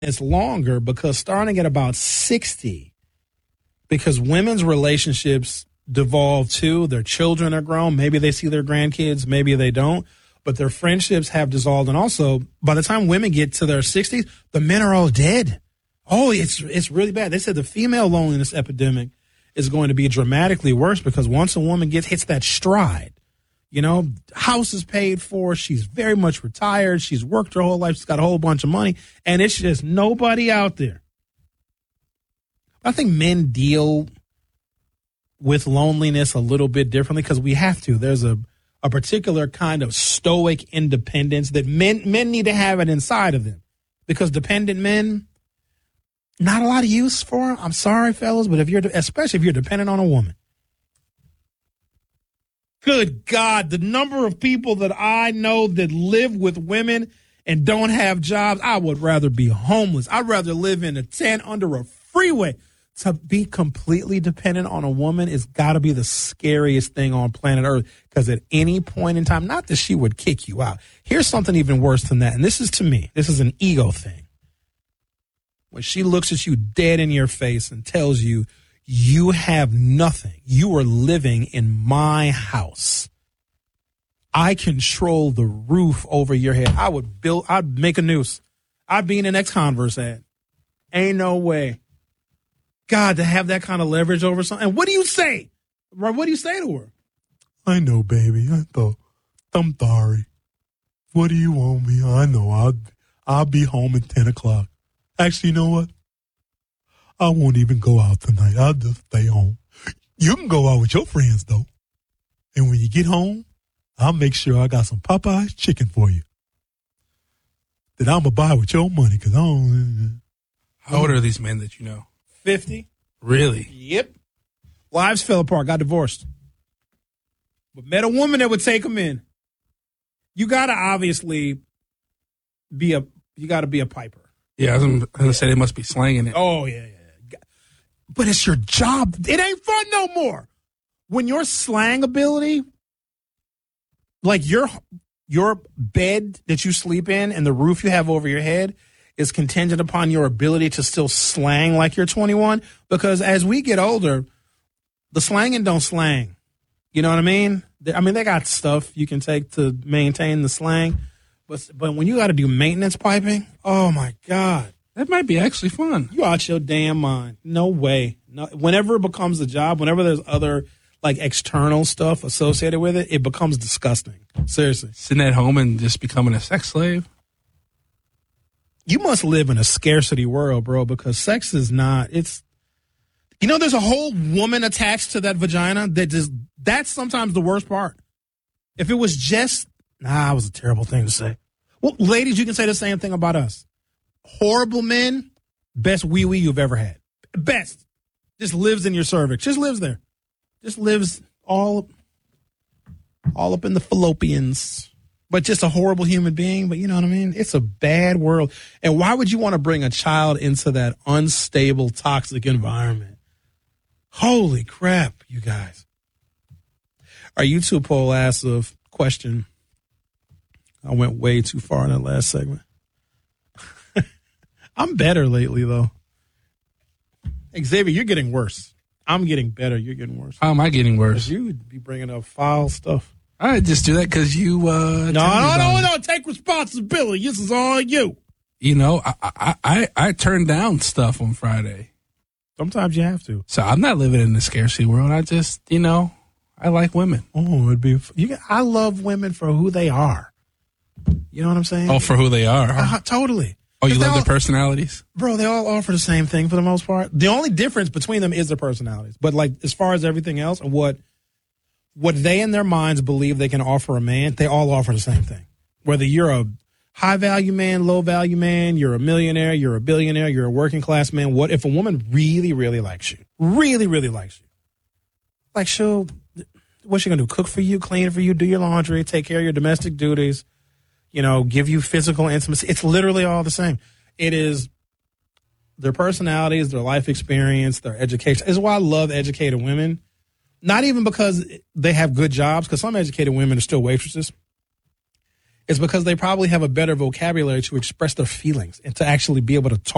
it's longer because starting at about 60, because women's relationships devolve too. Their children are grown. Maybe they see their grandkids. Maybe they don't. But their friendships have dissolved. And also, by the time women get to their 60s, the men are all dead. Oh, it's really bad. They said the female loneliness epidemic is going to be dramatically worse because once a woman hits that stride, house is paid for. She's very much retired. She's worked her whole life. She's got a whole bunch of money. And it's just nobody out there. I think men deal with loneliness a little bit differently because we have to. There's a particular kind of stoic independence that men need to have it inside of them. Because dependent men, not a lot of use for them. I'm sorry, fellas, but especially if you're dependent on a woman. Good God, the number of people that I know that live with women and don't have jobs, I would rather be homeless. I'd rather live in a tent under a freeway. To be completely dependent on a woman has got to be the scariest thing on planet Earth because at any point in time, not that she would kick you out. Here's something even worse than that, and this is, to me, this is an ego thing. When she looks at you dead in your face and tells you, you have nothing. You are living in my house. I control the roof over your head. I'd make a noose. I'd be in an ex-Converse ad. Ain't no way. God, to have that kind of leverage over something. And what do you say? What do you say to her? I know, baby. I'm sorry. What do you want me? I know. I'll be home at 10 o'clock. Actually, you know what? I won't even go out tonight. I'll just stay home. You can go out with your friends, though. And when you get home, I'll make sure I got some Popeye's chicken for you that I'm going to buy with your money because I don't. How old are these men that you know? 50. Really? Yep. Lives fell apart, got divorced. But met a woman that would take them in. You got to obviously be a piper. Yeah, I was going to say they must be slanging it. Oh, yeah. But it's your job. It ain't fun no more. When your slang ability, like your bed that you sleep in and the roof you have over your head is contingent upon your ability to still slang like you're 21. Because as we get older, the slanging don't slang. You know what I mean? They got stuff you can take to maintain the slang. But when you got to do maintenance piping, oh, my God. That might be actually fun. You out your damn mind. No way. No, whenever it becomes a job, whenever there's other like external stuff associated with it, it becomes disgusting. Seriously. Sitting at home and just becoming a sex slave? You must live in a scarcity world, bro, because sex is not, there's a whole woman attached to that vagina that's sometimes the worst part. If it was just, it was a terrible thing to say. Well, ladies, you can say the same thing about us. Horrible men, best wee-wee you've ever had. Best. Just lives in your cervix. Just lives there. Just lives all up in the fallopians. But just a horrible human being. But you know what I mean? It's a bad world. And why would you want to bring a child into that unstable, toxic environment? Holy crap, you guys. Our YouTube poll asks a question. I went way too far in that last segment. I'm better lately, though. Xavier, you're getting worse. I'm getting better. You're getting worse. How am I getting worse? You would be bringing up foul stuff. I just do that because you. No. Take responsibility. This is all you. You know, I turned down stuff on Friday. Sometimes you have to. So I'm not living in the scarcity world. I just, I like women. Oh, it'd be. I love women for who they are. You know what I'm saying? Oh, for who they are. Totally. Oh, you love their personalities? Bro, they all offer the same thing for the most part. The only difference between them is their personalities. But like as far as everything else and what they in their minds believe they can offer a man, they all offer the same thing. Whether you're a high value man, low value man, you're a millionaire, you're a billionaire, you're a working class man, what if a woman really, really likes you? Really, really likes you. Like what's she gonna do? Cook for you, clean for you, do your laundry, take care of your domestic duties. Give you physical intimacy. It's literally all the same. It is their personalities, their life experience, their education. This is why I love educated women. Not even because they have good jobs, because some educated women are still waitresses. It's because they probably have a better vocabulary to express their feelings and to actually be able to talk.